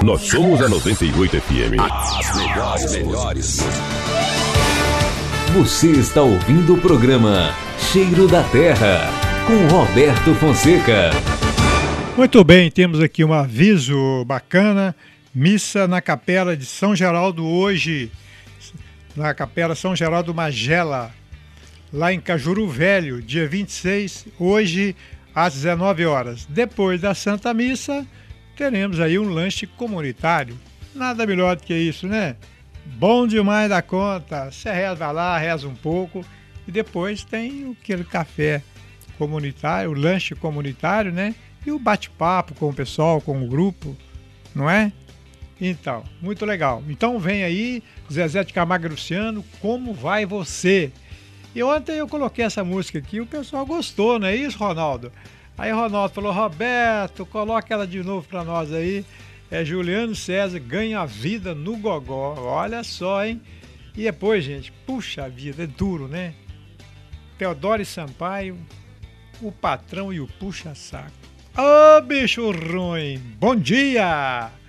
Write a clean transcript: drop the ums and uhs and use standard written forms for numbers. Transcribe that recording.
Nós somos a 98 FM. As melhores. Você está ouvindo o programa Cheiro da Terra, com Roberto Fonseca. Muito bem, temos aqui um aviso bacana. Missa na Capela de São Geraldo hoje, na Capela São Geraldo Magela, lá em Cajuru Velho, dia 26, hoje às 19 horas. Depois da Santa Missa, teremos aí um lanche comunitário. Nada melhor do que isso, né? Bom demais da conta. Você reza lá, reza um pouco e depois tem aquele café comunitário, o lanche comunitário, né? E o bate-papo com o pessoal, com o grupo, não é? Então, muito legal. Então vem aí, Zezé de Camargo e Luciano, Como Vai Você? E ontem eu coloquei essa música aqui, o pessoal gostou, não é isso, Ronaldo? Aí o Ronaldo falou, Roberto, coloca ela de novo pra nós aí. É Juliano César, Ganha a Vida no Gogó. Olha só, hein? E depois, gente, puxa vida, é duro, né? Teodoro Sampaio, O Patrão e o Puxa-Saco. Ô, bicho ruim! Bom dia!